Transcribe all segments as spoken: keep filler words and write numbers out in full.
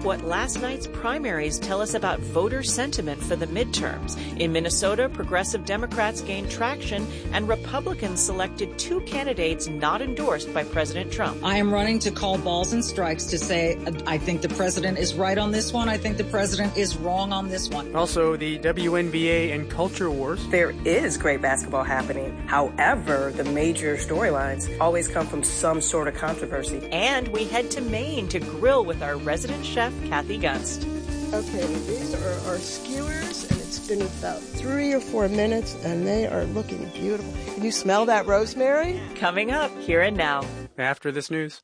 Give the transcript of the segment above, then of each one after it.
what last night's primaries tell us about voter sentiment for the midterms. In Minnesota, progressive Democrats gained traction, and Republicans selected two candidates not endorsed by President Trump. I am running to call balls and strikes to say I think the president is right on this one. I think the president is wrong on this one. Also, the W N B A and culture wars. There is great basketball happening. However, the major storylines always come from some sort of controversy. And we head to Maine to grill with our resident chef, Kathy Gunst. Okay, these are our skewers, and it's been about three or four minutes, and they are looking beautiful. Can you smell that rosemary? Coming up, here and now. After this news.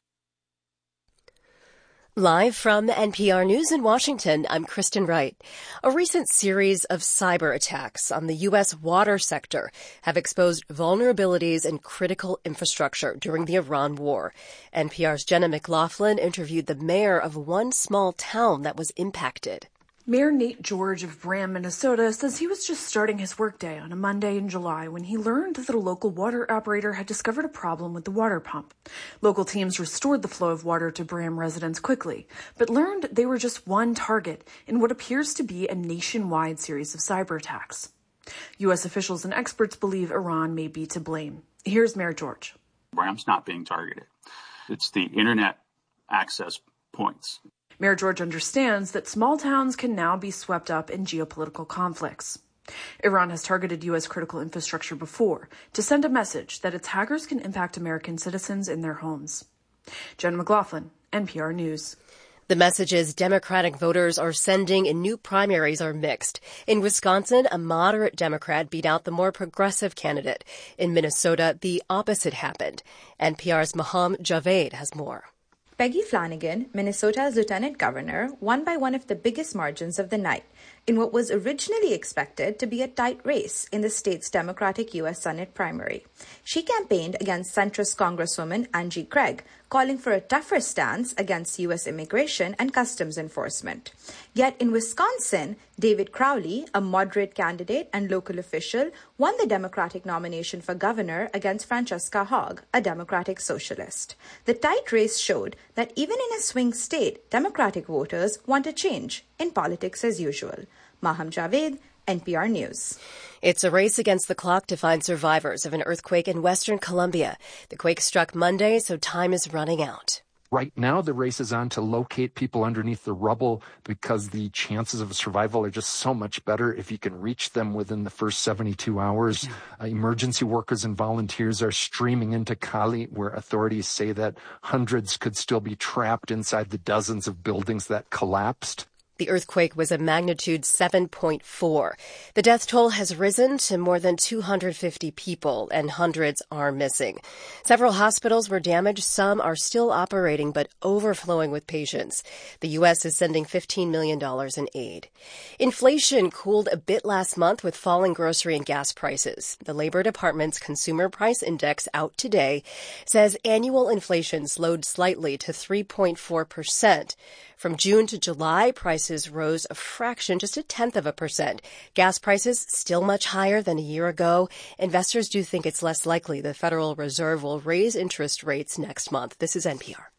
Live from N P R News in Washington, I'm Kristen Wright. A recent series of cyber attacks on the U S water sector have exposed vulnerabilities in critical infrastructure during the Iran war. N P R's Jenna McLaughlin interviewed the mayor of one small town that was impacted. Mayor Nate George of Bram, Minnesota, says he was just starting his workday on a Monday in July when he learned that a local water operator had discovered a problem with the water pump. Local teams restored the flow of water to Bram residents quickly, but learned they were just one target in what appears to be a nationwide series of cyber attacks. U S officials and experts believe Iran may be to blame. Here's Mayor George. Bram's not being targeted. It's the internet access points. Mayor George understands that small towns can now be swept up in geopolitical conflicts. Iran has targeted U S critical infrastructure before to send a message that its hackers can impact American citizens in their homes. Jen McLaughlin, N P R News. The messages Democratic voters are sending in new primaries are mixed. In Wisconsin, a moderate Democrat beat out the more progressive candidate. In Minnesota, the opposite happened. N P R's Maham Javed has more. Peggy Flanagan, Minnesota's lieutenant governor, won by one of the biggest margins of the night in what was originally expected to be a tight race in the state's Democratic U S Senate primary. She campaigned against centrist Congresswoman Angie Craig, calling for a tougher stance against U S immigration and customs enforcement. Yet in Wisconsin, David Crowley, a moderate candidate and local official, won the Democratic nomination for governor against Francesca Hogg, a Democratic socialist. The tight race showed that even in a swing state, Democratic voters want a change in politics as usual. Maham Javed, N P R News. It's a race against the clock to find survivors of an earthquake in western Colombia. The quake struck Monday, so time is running out. Right now, the race is on to locate people underneath the rubble because the chances of survival are just so much better if you can reach them within the first seventy-two hours. Uh, emergency workers and volunteers are streaming into Cali, where authorities say that hundreds could still be trapped inside the dozens of buildings that collapsed. The earthquake was a magnitude seven point four. The death toll has risen to more than two hundred fifty people, and hundreds are missing. Several hospitals were damaged. Some are still operating, but overflowing with patients. The U S is sending fifteen million dollars in aid. Inflation cooled a bit last month with falling grocery and gas prices. The Labor Department's Consumer Price Index, out today, says annual inflation slowed slightly to three point four percent. From June to July, prices rose a fraction, just a tenth of a percent. Gas prices still much higher than a year ago. Investors do think it's less likely the Federal Reserve will raise interest rates next month. This is N P R.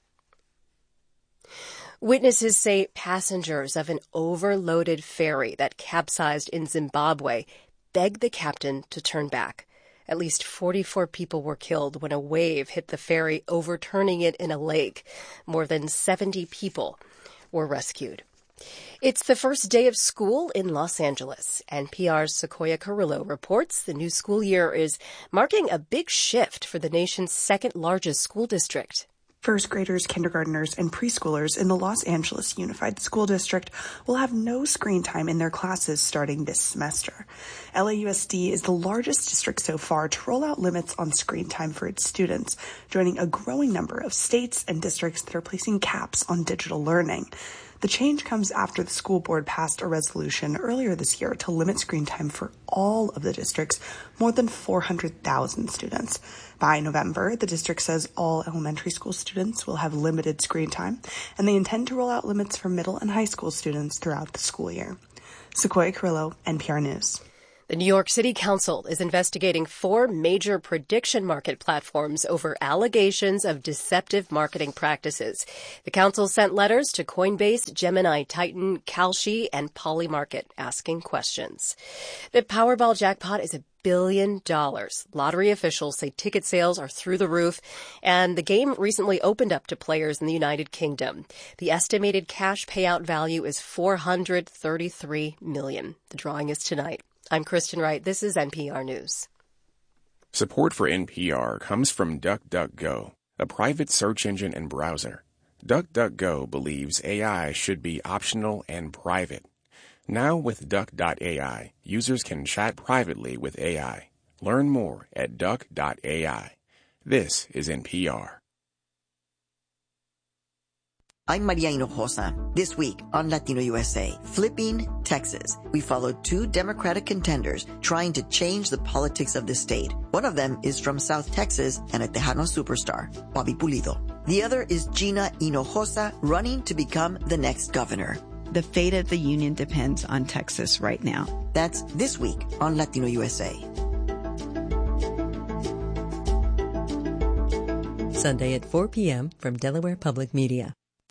Witnesses say passengers of an overloaded ferry that capsized in Zimbabwe begged the captain to turn back. At least forty-four people were killed when a wave hit the ferry, overturning it in a lake. More than seventy people were rescued. It's the first day of school in Los Angeles. N P R's Sequoia Carrillo reports the new school year is marking a big shift for the nation's second largest school district. First graders, kindergartners, and preschoolers in the Los Angeles Unified School District will have no screen time in their classes starting this semester. L A U S D is the largest district so far to roll out limits on screen time for its students, joining a growing number of states and districts that are placing caps on digital learning. The change comes after the school board passed a resolution earlier this year to limit screen time for all of the district's more than four hundred thousand students. By November, the district says all elementary school students will have limited screen time, and they intend to roll out limits for middle and high school students throughout the school year. Sequoia Carrillo, N P R News. The New York City Council is investigating four major prediction market platforms over allegations of deceptive marketing practices. The council sent letters to Coinbase, Gemini, Titan, Kalshi, and Polymarket asking questions. The Powerball jackpot is a billion dollars. Lottery officials say ticket sales are through the roof, and the game recently opened up to players in the United Kingdom. The estimated cash payout value is four hundred thirty-three million dollars. The drawing is tonight. I'm Kristen Wright. This is N P R News. Support for N P R comes from DuckDuckGo, a private search engine and browser. DuckDuckGo believes A I should be optional and private. Now with Duck dot A I, users can chat privately with A I. Learn more at Duck dot A I. This is N P R. I'm Maria Hinojosa. This week on Latino U S A, flipping Texas. We followed two Democratic contenders trying to change the politics of the state. One of them is from South Texas and a Tejano superstar, Bobby Pulido. The other is Gina Hinojosa, running to become the next governor. The fate of the union depends on Texas right now. That's this week on Latino U S A. Sunday at four p.m. from Delaware Public Media.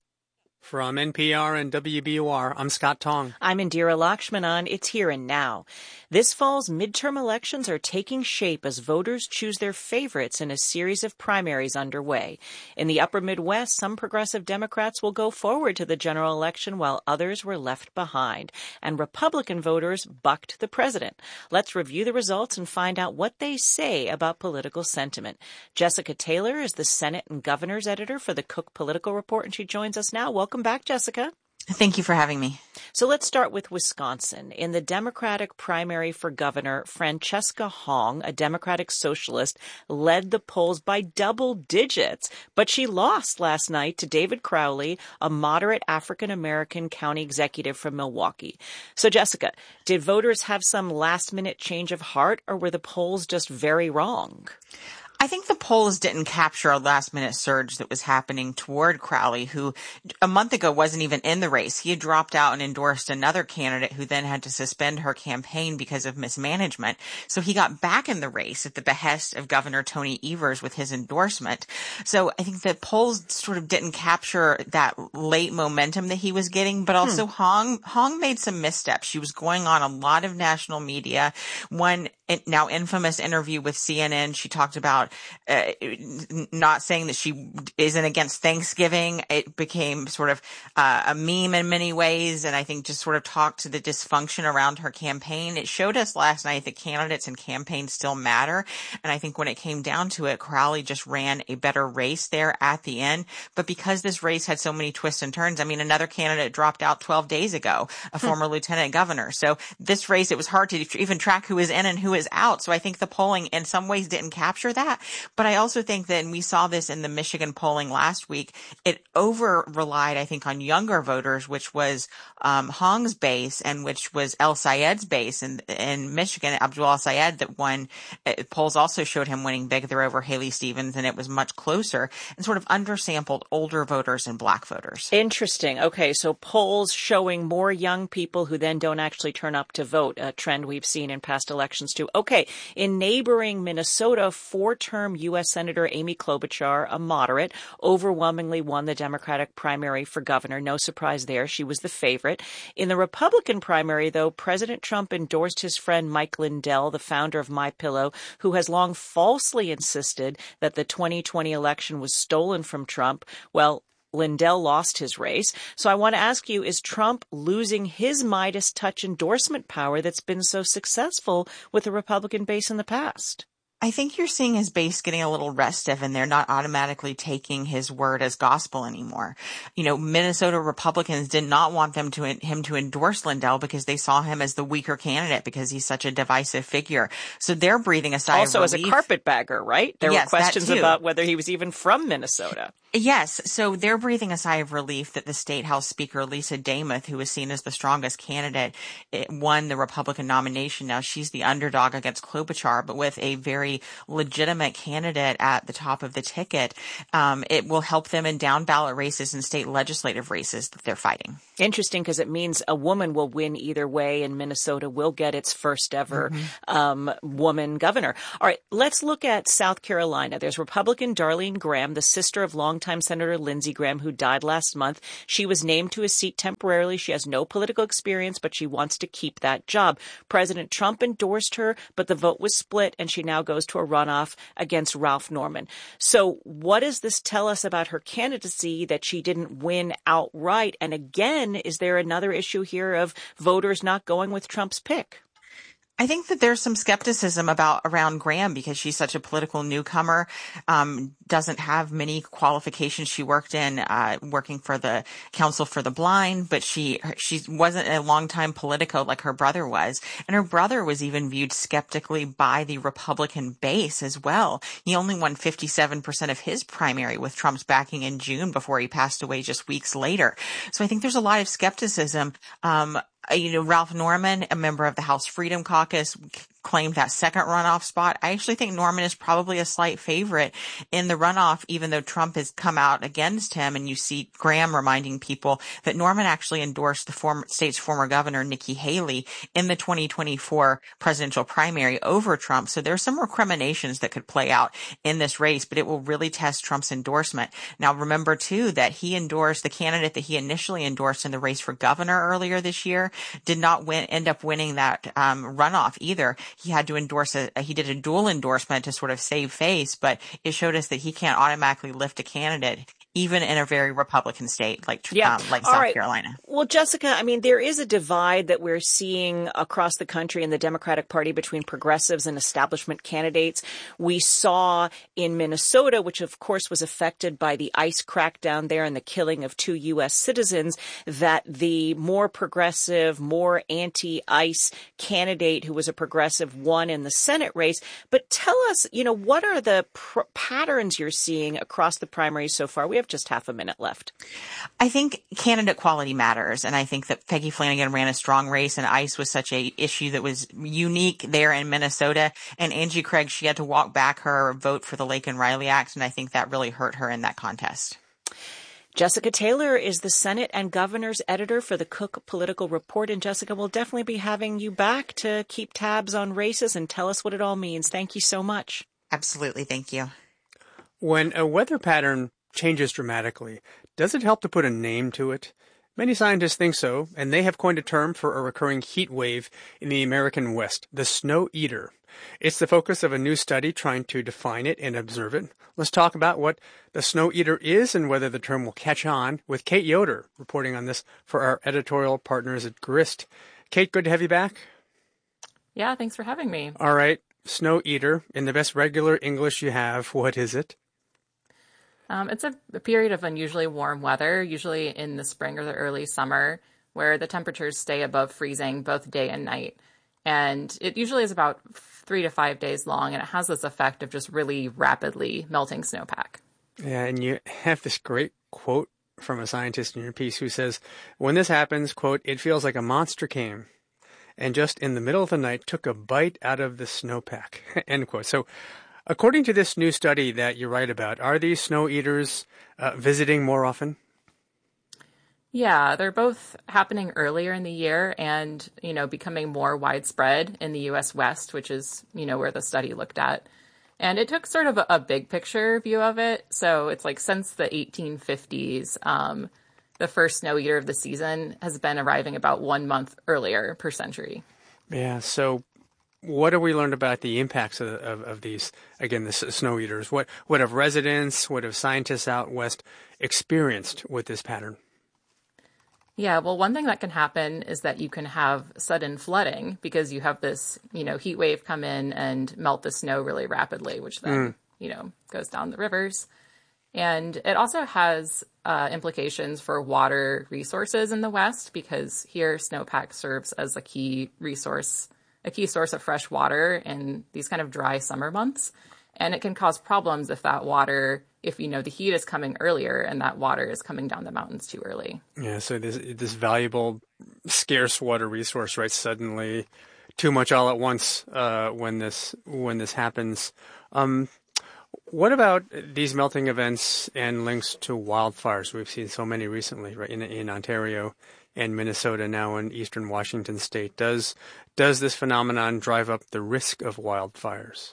From N P R and W B U R, I'm Scott Tong. I'm Indira Lakshmanan. It's here and now. This fall's midterm elections are taking shape as voters choose their favorites in a series of primaries underway. In the upper Midwest, some progressive Democrats will go forward to the general election while others were left behind. And Republican voters bucked the president. Let's review the results and find out what they say about political sentiment. Jessica Taylor is the Senate and Governors editor for the Cook Political Report, and she joins us now. Welcome back, Jessica. Thank you for having me. So let's start with Wisconsin. In the Democratic primary for governor, Francesca Hong, a Democratic socialist, led the polls by double digits, but she lost last night to David Crowley, a moderate African-American county executive from Milwaukee. So, Jessica, did voters have some last-minute change of heart, or were the polls just very wrong? I think the polls didn't capture a last-minute surge that was happening toward Crowley, who a month ago wasn't even in the race. He had dropped out and endorsed another candidate who then had to suspend her campaign because of mismanagement. So he got back in the race at the behest of Governor Tony Evers with his endorsement. So I think the polls sort of didn't capture that late momentum that he was getting, but also hmm. Hong, Hong made some missteps. She was going on a lot of national media. One now infamous interview with C N N, she talked about uh, not saying that she isn't against Thanksgiving. It became sort of uh, a meme in many ways, and I think just sort of talked to the dysfunction around her campaign. It showed us last night that candidates and campaigns still matter, and I think when it came down to it, Crowley just ran a better race there at the end. But because this race had so many twists and turns, I mean, another candidate dropped out twelve days ago, a former lieutenant governor. So this race, it was hard to even track who was in and who is out. So I think the polling in some ways didn't capture that. But I also think that, and we saw this in the Michigan polling last week, it over relied, I think, on younger voters, which was um, Hong's base and which was El Sayed's base in, in Michigan, Abdul El Sayed, that won. Uh, polls also showed him winning big there over Haley Stevens, and it was much closer, and sort of undersampled older voters and black voters. Interesting. Okay, so polls showing more young people who then don't actually turn up to vote, a trend we've seen in past elections too. Okay, in neighboring Minnesota, four-term U S Senator Amy Klobuchar, a moderate, overwhelmingly won the Democratic primary for governor. No surprise there. She was the favorite. In the Republican primary, though, President Trump endorsed his friend Mike Lindell, the founder of MyPillow, who has long falsely insisted that the twenty twenty election was stolen from Trump. Well, Lindell lost his race. So I want to ask you, is Trump losing his Midas touch endorsement power that's been so successful with the Republican base in the past? I think you're seeing his base getting a little restive, and they're not automatically taking his word as gospel anymore. You know, Minnesota Republicans did not want them to him to endorse Lindell because they saw him as the weaker candidate because he's such a divisive figure. So they're breathing a sigh also of relief. Also as a carpetbagger, right? There yes, were questions about whether he was even from Minnesota. Yes. So they're breathing a sigh of relief that the State House Speaker, Lisa Damuth, who was seen as the strongest candidate, won the Republican nomination. Now she's the underdog against Klobuchar, but with a very very legitimate candidate at the top of the ticket, um, it will help them in down ballot races and state legislative races that they're fighting. Interesting, because it means a woman will win either way, and Minnesota will get its first ever mm-hmm. um, woman governor. All right, let's look at South Carolina. There's Republican Darlene Graham, the sister of longtime Senator Lindsey Graham, who died last month. She was named to a seat temporarily. She has no political experience, but she wants to keep that job. President Trump endorsed her, but the vote was split, and she now goes to a runoff against Ralph Norman. So what does this tell us about her candidacy that she didn't win outright? And again, is there another issue here of voters not going with Trump's pick? I think that there's some skepticism about around Graham because she's such a political newcomer, um, doesn't have many qualifications. She worked in, uh, working for the Council for the Blind, but she, she wasn't a longtime politico like her brother was. And her brother was even viewed skeptically by the Republican base as well. He only won fifty-seven percent of his primary with Trump's backing in June before he passed away just weeks later. So I think there's a lot of skepticism. Um, You know, Ralph Norman, a member of the House Freedom Caucus, claimed that second runoff spot. I actually think Norman is probably a slight favorite in the runoff, even though Trump has come out against him. And you see Graham reminding people that Norman actually endorsed the former state's former governor, Nikki Haley, in the twenty twenty-four presidential primary over Trump. So there's some recriminations that could play out in this race, but it will really test Trump's endorsement. Now, remember, too, that he endorsed the candidate that he initially endorsed in the race for governor earlier this year, did not win, end up winning that um, runoff either. He had to endorse a, he did a dual endorsement to sort of save face, but it showed us that he can't automatically lift a candidate even in a very Republican state like yeah. um, like All South right. Carolina. Well, Jessica, I mean, there is a divide that we're seeing across the country in the Democratic Party between progressives and establishment candidates. We saw in Minnesota, which of course was affected by the ICE crackdown there and the killing of two U S citizens, that the more progressive, more anti-ICE candidate who was a progressive won in the Senate race. But tell us, you know, what are the pr- patterns you're seeing across the primaries so far? We have just half a minute left. I think candidate quality matters. And I think that Peggy Flanagan ran a strong race, and ICE was such a issue that was unique there in Minnesota. And Angie Craig, she had to walk back her vote for the Laken Riley Act. And I think that really hurt her in that contest. Jessica Taylor is the Senate and Governor's editor for the Cook Political Report. And Jessica, we'll definitely be having you back to keep tabs on races and tell us what it all means. Thank you so much. Absolutely. Thank you. When a weather pattern changes dramatically, does it help to put a name to it? Many scientists think so, and they have coined a term for a recurring heat wave in the American West, the snow eater. It's the focus of a new study trying to define it and observe it. Let's talk about what the snow eater is and whether the term will catch on with Kate Yoder reporting on this for our editorial partners at Grist. Kate, good to have you back. Yeah, thanks for having me. All right, snow eater, in the best regular English you have, what is it? Um, it's a, a period of unusually warm weather, usually in the spring or the early summer, where the temperatures stay above freezing both day and night. And it usually is about three to five days long, and it has this effect of just really rapidly melting snowpack. Yeah, and you have this great quote from a scientist in your piece who says, when this happens, quote, it feels like a monster came and just in the middle of the night took a bite out of the snowpack, end quote. So according to this new study that you write about, are these snow eaters uh, visiting more often? Yeah, they're both happening earlier in the year and, you know, becoming more widespread in the U S West, which is, you know, where the study looked at. And it took sort of a, a big picture view of it. So it's like since the eighteen fifties, um, the first snow eater of the season has been arriving about one month earlier per century. Yeah, so what have we learned about the impacts of, of, of these, again, the snow eaters? What, what have residents, what have scientists out west experienced with this pattern? Yeah, well, one thing that can happen is that you can have sudden flooding because you have this, you know, heat wave come in and melt the snow really rapidly, which then, mm. you know, goes down the rivers. And it also has uh, implications for water resources in the West because here snowpack serves as a key resource, a key source of fresh water in these kind of dry summer months. And it can cause problems if that water, if, you know, the heat is coming earlier and that water is coming down the mountains too early. Yeah, so this this valuable, scarce water resource, right, suddenly too much all at once uh, when this when this happens. Um, what about these melting events and links to wildfires? We've seen so many recently, right, in in Ontario and Minnesota, now in eastern Washington state. Does does this phenomenon drive up the risk of wildfires?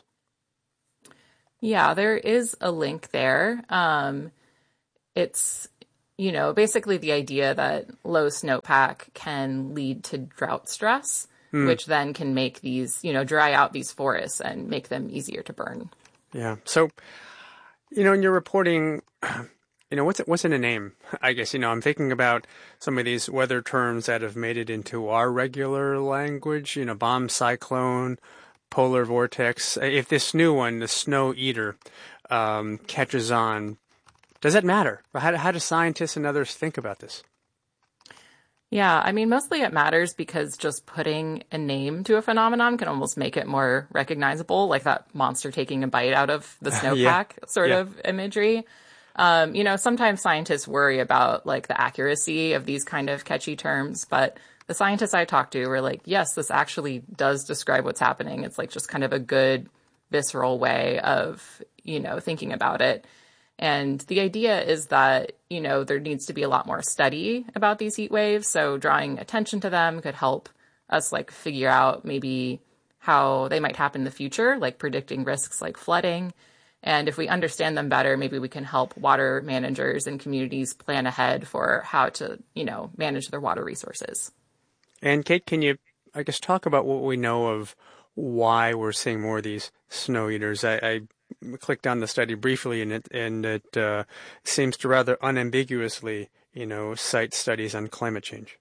Yeah, there is a link there. Um, it's, you know, basically the idea that low snowpack can lead to drought stress, mm. which then can make these, you know, dry out these forests and make them easier to burn. Yeah. So, you know, in your reporting, you know, what's it, what's in a name? I guess, you know, I'm thinking about some of these weather terms that have made it into our regular language, you know, bomb cyclone, polar vortex. If this new one, the snow eater, um, catches on, does that matter? How, how do scientists and others think about this? Yeah, I mean, mostly it matters because just putting a name to a phenomenon can almost make it more recognizable, like that monster taking a bite out of the snowpack yeah. sort yeah. of imagery. Um, you know, sometimes scientists worry about like the accuracy of these kind of catchy terms, but the scientists I talked to were like, yes, this actually does describe what's happening. It's like just kind of a good visceral way of, you know, thinking about it. And the idea is that, you know, there needs to be a lot more study about these heat waves. So drawing attention to them could help us like figure out maybe how they might happen in the future, like predicting risks like flooding. And if we understand them better, maybe we can help water managers and communities plan ahead for how to, you know, manage their water resources. And Kate, can you, I guess, talk about what we know of why we're seeing more of these snow eaters? I, I clicked on the study briefly, and it and it uh, seems to rather unambiguously, you know, cite studies on climate change.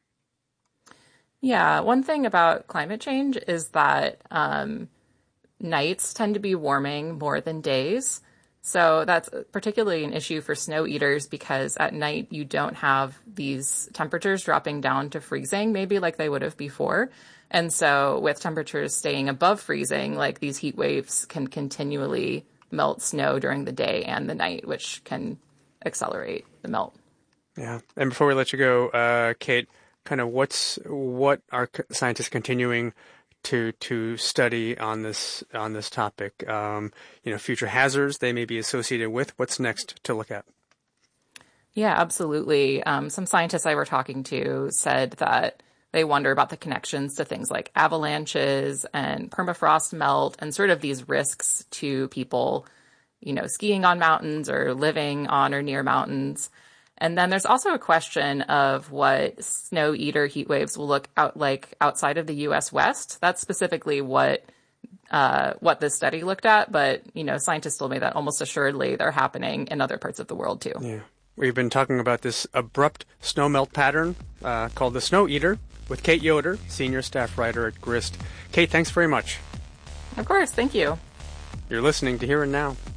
Yeah, one thing about climate change is that um, nights tend to be warming more than days. So that's particularly an issue for snow eaters because at night you don't have these temperatures dropping down to freezing, maybe like they would have before. And so with temperatures staying above freezing, like these heat waves can continually melt snow during the day and the night, which can accelerate the melt. Yeah. And before we let you go, uh, Kate, kind of what's what are scientists continuing to to study on this on this topic? Um, you know, future hazards they may be associated with. What's next to look at? Yeah, absolutely. Um, some scientists I were talking to said that they wonder about the connections to things like avalanches and permafrost melt and sort of these risks to people, you know, skiing on mountains or living on or near mountains. And then there's also a question of what snow eater heat waves will look out like outside of the U S West. That's specifically what uh, what this study looked at. But, you know, scientists told me that almost assuredly they're happening in other parts of the world, too. Yeah. We've been talking about this abrupt snowmelt pattern uh, called the snow eater with Kate Yoder, senior staff writer at Grist. Kate, thanks very much. Of course. Thank you. You're listening to Here and Now.